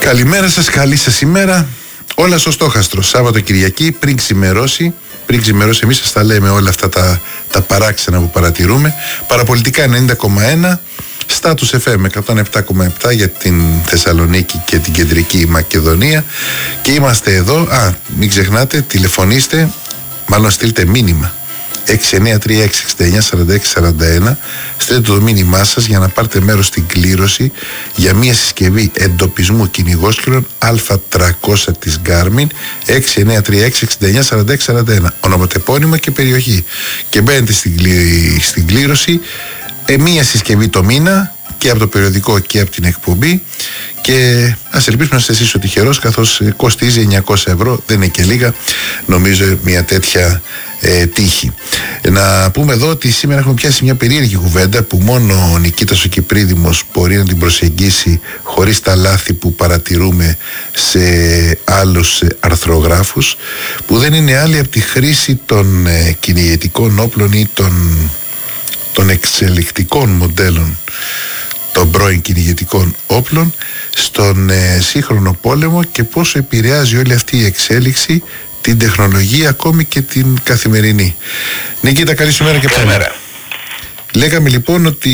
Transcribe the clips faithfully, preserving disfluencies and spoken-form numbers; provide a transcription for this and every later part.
Καλημέρα σας, καλή σας ημέρα. Όλα στο στόχαστρο. Σάββατο Κυριακή, πριν ξημερώσει. Πριν ξημερώσει, εμείς σας τα λέμε όλα αυτά τα, τα παράξενα που παρατηρούμε. Παραπολιτικά ενενήντα κόμμα ένα. Status εφ εμ εκατόν επτά κόμμα επτά για την Θεσσαλονίκη και την Κεντρική Μακεδονία. Και είμαστε εδώ. Α, μην ξεχνάτε, τηλεφωνήστε, μάλλον στείλτε μήνυμα. έξι εννιά τρία έξι έξι εννιά τέσσερα έξι τέσσερα ένα. Στείλτε το μήνυμά σας για να πάρετε μέρος στην κλήρωση για μια συσκευή εντοπισμού κυνηγόσκυλων Α τριακόσια της Garmin. Έξι εννιά τρία έξι έξι εννιά τέσσερα έξι τέσσερα ένα. Ονοματεπώνυμα και περιοχή. Και μπαίνετε στην, κλή... στην κλήρωση ε, μια συσκευή το μήνα, και από το περιοδικό και από την εκπομπή. Και ας ελπίσουμε να είστε εσείς ο τυχερός, καθώς κοστίζει εννιακόσια ευρώ, δεν είναι και λίγα, νομίζω, μια τέτοια ε, τύχη. Να πούμε εδώ ότι σήμερα έχουμε πιάσει μια περίεργη κουβέντα που μόνο ο Νικήτας ο Κυπρίδημος μπορεί να την προσεγγίσει χωρίς τα λάθη που παρατηρούμε σε άλλους αρθρογράφους, που δεν είναι άλλη από τη χρήση των ε, κυνηγετικών όπλων ή των, των εξελικτικών μοντέλων των πρώην κυνηγετικών όπλων στον ε, σύγχρονο πόλεμο και πόσο επηρεάζει όλη αυτή η εξέλιξη την τεχνολογία, ακόμη και την καθημερινή. Νικήτα, καλή σου μέρα και πέρα. Λέγαμε λοιπόν ότι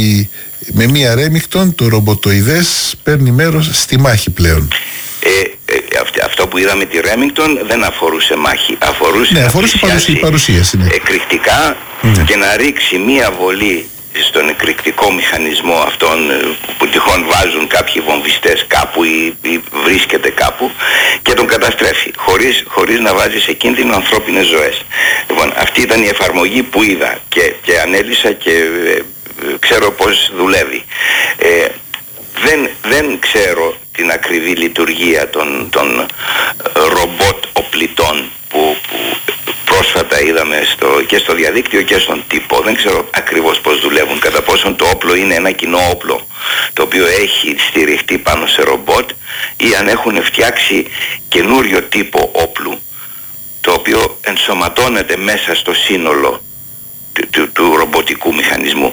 με μία Remington το ρομποτοειδές παίρνει μέρος στη μάχη πλέον. Ε, ε, αυτό που είδαμε τη Remington δεν αφορούσε μάχη, αφορούσε, ναι, αφορούσε παρουσία, παρουσίαση, ναι. εκρηκτικά, ναι. Και να ρίξει μία βολή στον εκρηκτικό μηχανισμό αυτόν που τυχόν βάζουν κάποιοι βομβιστές κάπου ή, ή βρίσκεται κάπου και τον καταστρέφει χωρίς, χωρίς να βάζει σε κίνδυνο ανθρώπινες ζωές. Λοιπόν, αυτή ήταν η εφαρμογή που είδα και, και ανέλησα και ε, ξέρω πώς δουλεύει. Ε, δεν, δεν ξέρω την ακριβή λειτουργία των, των ρομπότ οπλιτών που, που πρόσφατα είδαμε στο, και στο διαδίκτυο και στον τύπο. Δεν ξέρω ακριβώς πώς δουλεύουν, κατά πόσον το όπλο είναι ένα κοινό όπλο το οποίο έχει στηριχτεί πάνω σε ρομπότ ή αν έχουν φτιάξει καινούριο τύπο όπλου το οποίο ενσωματώνεται μέσα στο σύνολο του, του, του ρομποτικού μηχανισμού.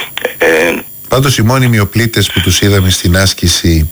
Ε, Πάντως οι μόνιμοι οπλίτες που τους είδαμε στην άσκηση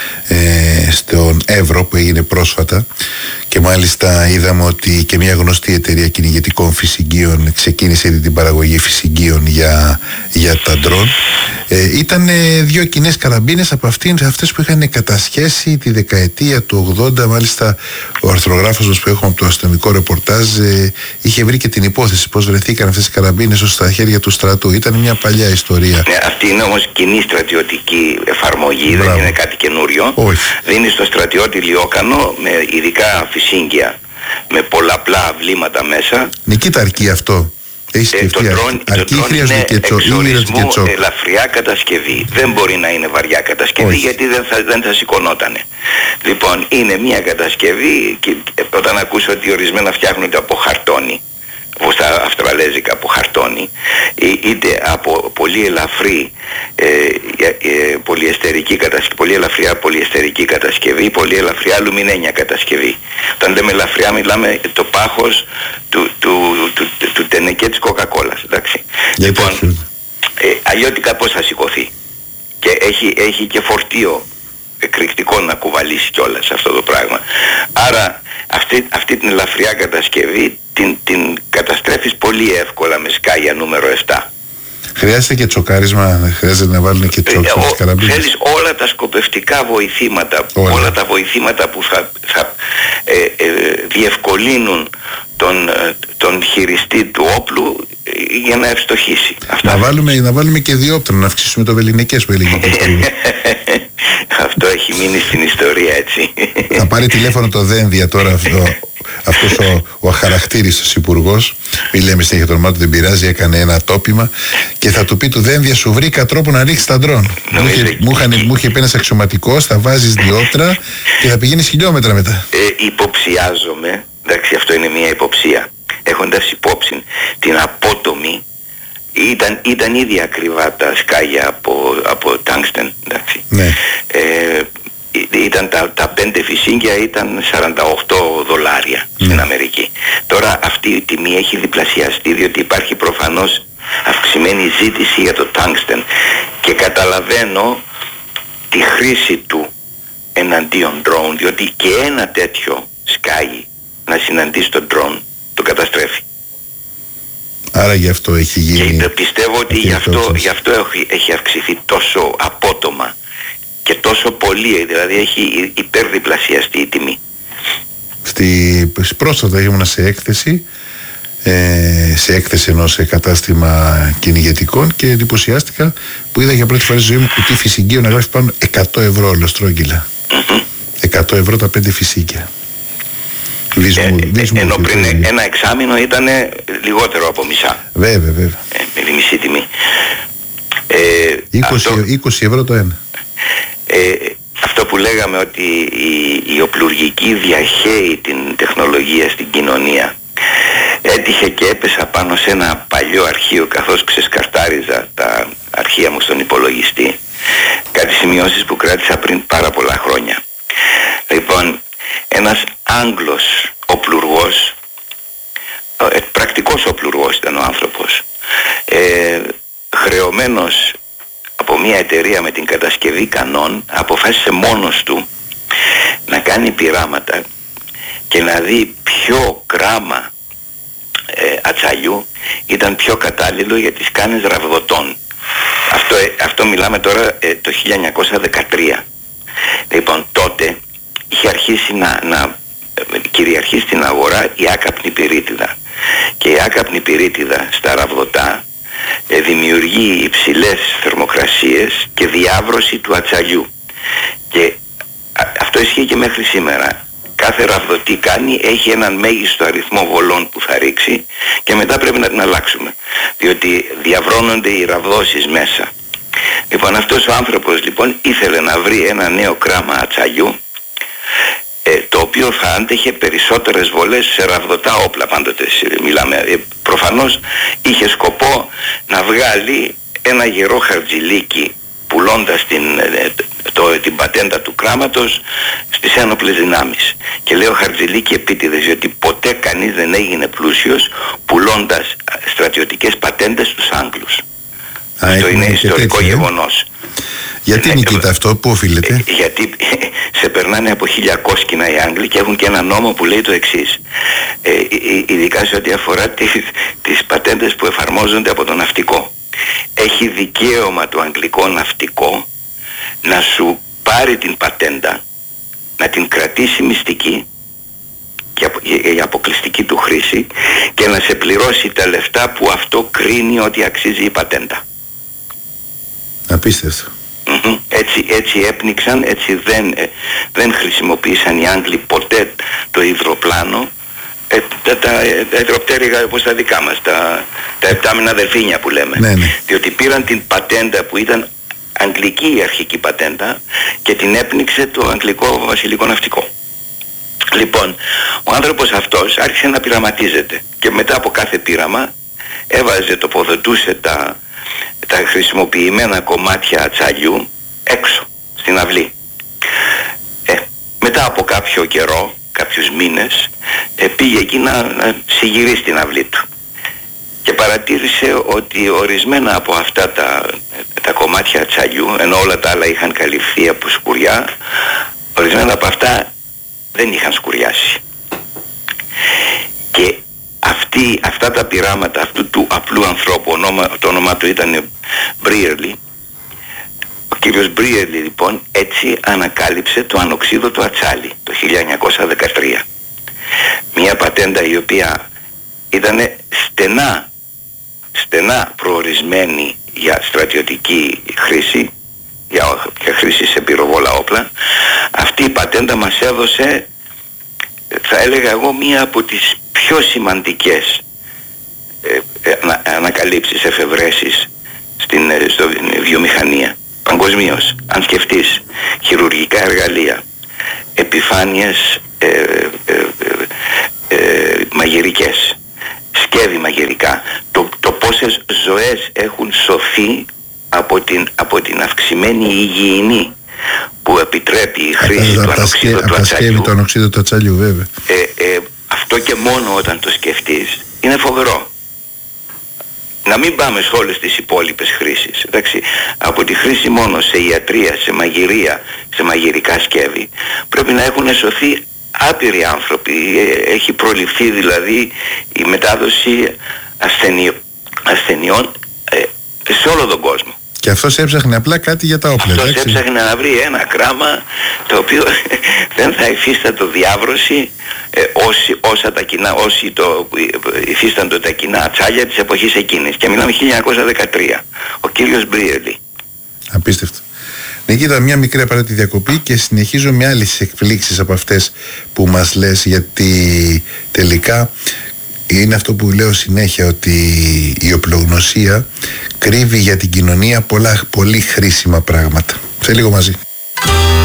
ε, στον Εύρο που έγινε πρόσφατα, και μάλιστα είδαμε ότι και μια γνωστή εταιρεία κυνηγετικών φυσικίων ξεκίνησε ήδη την παραγωγή φυσικίων για, για τα ντρόν, ε, ήταν δύο κοινές καραμπίνες από αυτήν, αυτές που είχαν κατασχέσει τη δεκαετία του ογδόντα. Μάλιστα ο αρθρογράφος μας που έχουμε από το αστυνομικό ρεπορτάζ ε, είχε βρει και την υπόθεση πώς βρεθήκαν αυτές οι καραμπίνες ως στα χέρια του στρατού. Ήταν μια παλιά ιστορία. Ναι, αυτή είναι όμως κοινή στρατιωτική εφαρμογή. Μπράβο. Δεν είναι κάτι καινούριο. Όχι. Δίνει στο στρατιώτη λιόκανο με ειδικά φυσίγγια με πολλαπλά βλήματα μέσα. Νικήτα, αρκεί αυτό? Έχει σκεφτεί? Ε, το drone, αρκεί το drone είναι εξορισμού ελαφριά κατασκευή. Δεν μπορεί να είναι βαριά κατασκευή. Όχι. Γιατί δεν θα, δεν θα σηκωνότανε. Λοιπόν, είναι μια κατασκευή και όταν ακούσω ότι ορισμένα φτιάχνονται από χαρτόνι, στα αυστραλέζικα από χαρτόνι, είτε από πολύ ελαφρύ ε, ε, πολυεστερική κατασκευή, πολύ ελαφριά πολυεστερική κατασκευή, πολύ ελαφριά αλουμινένια κατασκευή. Όταν λέμε ελαφριά μιλάμε το πάχος του, του, του, του, του τενεκέ της Coca-Cola, εντάξει. Λοιπόν, ε, αλλιώτικα πώς θα σηκωθεί? Και έχει, έχει και φορτίο εκρηκτικό να κουβαλήσει κιόλας αυτό το πράγμα. Άρα αυτή, αυτή την ελαφριά κατασκευή την, την καταστρέφεις πολύ εύκολα με σκάγια νούμερο επτά. Χρειάζεται και τσοκάρισμα, χρειάζεται να βάλουν και τσόκ στις καραμπίνες. Θέλεις όλα τα σκοπευτικά βοηθήματα, όλα, όλα τα βοηθήματα που θα, θα ε, ε, διευκολύνουν τον, τον χειριστή του όπλου για να ευστοχήσει. Αυτά να, βάλουμε, να βάλουμε και διόπτρο, να αυξήσουμε το βεληνικές που έλεγε. Αυτό έχει μείνει στην ιστορία, έτσι. Θα πάρει τηλέφωνο το Δένδια τώρα αυτό, αυτός ο, ο αχαρακτήριστος υπουργός, μη λέμε συνέχεια το όνομά του, δεν πειράζει, έκανε ένα τόπιμα και θα του πει του Δένδια, σου βρήκα τρόπο να ρίξεις τα ντρόν. Μου είχε, μου, είχαν, μου είχε πει ένας αξιωματικός, θα βάζεις διόπτρα και θα πηγαίνεις χιλιόμετρα μετά. Ε, υποψιάζομαι, εντάξει, αυτό είναι μια υποψία, έχοντας υπόψη την απότομη, ήταν, ήταν ήδη ακριβά τα σκάγια από, από τάγκστεν, εντάξει. Ναι. Ε, ήταν τα, τα πέντε φυσίγγια ήταν σαράντα οκτώ δολάρια mm. στην Αμερική. Τώρα αυτή η τιμή έχει διπλασιαστεί διότι υπάρχει προφανώς αυξημένη ζήτηση για το τάγκστεν και καταλαβαίνω τη χρήση του εναντί ναυτίων drone, διότι και ένα τέτοιο σκάγι να συναντήσει τον drone το καταστρέφει. Άρα γι' αυτό έχει γίνει. Και πιστεύω ότι γι' αυτό, γι' αυτό έχει, έχει αυξηθεί τόσο απότομα και τόσο πολύ, δηλαδή έχει υπερδιπλασιαστεί η τιμή. Στη, πρόσφατα ήμουνα σε έκθεση ε, σε έκθεση ενός κατάστημα κυνηγετικών και εντυπωσιάστηκα που είδα για πρώτη φορά στη ζωή μου κουτί φυσικίου να γράφει πάνω εκατό ευρώ ολοστρόγγυλα. Mm-hmm. εκατό ευρώ τα πέντε φυσίκια. Βυσμού, ε, βυσμού, ενώ πριν βυσμού. ένα εξάμηνο ήταν λιγότερο από μισά. Βέβαια, βέβαια. Ε, με τη μισή τιμή. Ε, είκοσι, αυτό, είκοσι ευρώ το ένα. Ε, αυτό που λέγαμε ότι η, η οπλουργική διαχέει την τεχνολογία στην κοινωνία, έτυχε και έπεσα πάνω σε ένα παλιό αρχείο καθώς ξεσκαρτάριζα τα αρχεία μου στον υπολογιστή, κάτι σημειώσεις που κράτησα πριν πάρα πολλά χρόνια. Λοιπόν, ένας Άγγλος οπλουργός, ε, πρακτικός οπλουργός ήταν ο άνθρωπος, ε, χρεωμένος από μια εταιρεία με την κατασκευή κανόν, αποφάσισε μόνος του να κάνει πειράματα και να δει ποιο γράμμα ε, ατσαλιού ήταν πιο κατάλληλο για τις κάνες ραβδοτών. Αυτό, ε, αυτό μιλάμε τώρα ε, το χίλια εννιακόσια δεκατρία. Λοιπόν, τότε είχε αρχίσει να, να ε, κυριαρχεί στην αγορά η άκαπνη πυρίτιδα. Και η άκαπνη πυρίτιδα στα ραβδοτά ε, δημιουργεί υψηλές θερμοκρασίες και διάβρωση του ατσαλιού. Και α, αυτό ισχύει και μέχρι σήμερα. Κάθε ραβδοτή κάνει, έχει έναν μέγιστο αριθμό βολών που θα ρίξει και μετά πρέπει να την αλλάξουμε, διότι διαβρώνονται οι ραβδόσεις μέσα. Λοιπόν, αυτός ο άνθρωπος λοιπόν ήθελε να βρει ένα νέο κράμα ατσαλιού, ε, το οποίο θα άντεχε περισσότερες βολές σε ραβδοτά όπλα. Πάντοτε μιλάμε, ε, προφανώς είχε σκοπό να βγάλει ένα γερό χαρτζηλίκι πουλώντας την, ε, το, την πατέντα του κράματος στις ένοπλες δυνάμεις. Και λέω χαρτζηλίκι επίτηδες, διότι ποτέ κανείς δεν έγινε πλούσιος πουλώντας στρατιωτικές πατέντες στους Άγγλους. Α, αυτό είναι ιστορικό τέτοιο, γεγονός. Γιατί νικείται αυτό, πού οφείλεται? Ε, γιατί σε περνάνε από χίλια κόσκινα οι Άγγλοι και έχουν και ένα νόμο που λέει το εξής. Ε, ειδικά σε ό,τι αφορά τις, τις πατέντες που εφαρμόζονται από το ναυτικό. Έχει δικαίωμα το αγγλικό ναυτικό να σου πάρει την πατέντα, να την κρατήσει μυστική για αποκλειστική του χρήση και να σε πληρώσει τα λεφτά που αυτό κρίνει ότι αξίζει η πατέντα. Απίστευτο. Mm-hmm. Έτσι, έτσι έπνιξαν, έτσι δεν, ε, δεν χρησιμοποίησαν οι Άγγλοι ποτέ το υδροπλάνο, ε, τα, τα, τα υδροπτέρυγα όπως τα δικά μας, τα, τα επτάμινα δελφίνια που λέμε. Ναι, ναι. Διότι πήραν την πατέντα που ήταν αγγλική η αρχική πατέντα και την έπνιξε το αγγλικό βασιλικό ναυτικό. Λοιπόν, ο άνθρωπος αυτός άρχισε να πειραματίζεται και μετά από κάθε πείραμα έβαζε, τοποθετούσε τα, τα χρησιμοποιημένα κομμάτια ατσαλιού έξω στην αυλή. Ε, μετά από κάποιο καιρό, κάποιους μήνες, ε, πήγε εκεί να, να συγυρίσει την αυλή του και παρατήρησε ότι ορισμένα από αυτά τα, τα κομμάτια ατσαλιού, ενώ όλα τα άλλα είχαν καλυφθεί από σκουριά, ορισμένα από αυτά δεν είχαν σκουριάσει. Και αυτή, αυτά τα πειράματα αυτού του απλού ανθρώπου, ονόμα, το όνομά του ήταν Μπρίερλι, ο κύριος Μπρίερλι λοιπόν έτσι ανακάλυψε το ανοξίδωτο ατσάλι το χίλια εννιακόσια δεκατρία. Μια πατέντα η οποία ήταν στενά, στενά προορισμένη για στρατιωτική χρήση, για, για χρήση σε πυροβόλα όπλα. Αυτή η πατέντα μας έδωσε, θα έλεγα εγώ, μία από τις πιο σημαντικές ε, ε, ανα, ανακαλύψεις, εφευρέσεις στην, ε, στο, ε, βιομηχανία παγκοσμίως. Αν σκεφτείς χειρουργικά εργαλεία, επιφάνειες ε, ε, ε, ε, μαγειρικές, σκεύη μαγειρικά, το, το πόσες ζωές έχουν σωθεί από την, από την αυξημένη υγιεινή που επιτρέπει η χρήση του ανοξίδωτου ατσαλιού. Το ανοξίδωτο ατσαλιού, βέβαια. Ε, ε, αυτό και μόνο όταν το σκεφτείς είναι φοβερό. να μην πάμε σε όλες τις υπόλοιπες χρήσεις. Εντάξει, από τη χρήση μόνο σε ιατρία, σε μαγειρία, σε μαγειρικά σκεύη, πρέπει να έχουν σωθεί άπειροι άνθρωποι. Έχει προληφθεί δηλαδή η μετάδοση ασθενειών, ασθενειών ε, σε όλο τον κόσμο. Και αυτός έψαχνε απλά κάτι για τα όπλα. Αυτός έψαχνε να βρει ένα κράμα το οποίο δεν θα υφίστατο διάβρωση ε, όσοι, όσα τα κοινά, όσοι το υφίσταντο τα κοινά τσάλια της εποχής εκείνης. Και μιλάμε χίλια εννιακόσια δεκατρία. Ο κύριος Μπρίελι. Απίστευτο. Νικήτα, μια μικρή απαραίτητη διακοπή και συνεχίζω με άλλες εκπλήξεις από αυτές που μας λες, γιατί τελικά είναι αυτό που λέω συνέχεια, ότι η οπλογνωσία κρύβει για την κοινωνία πολλά πολύ χρήσιμα πράγματα. Σε λίγο μαζί.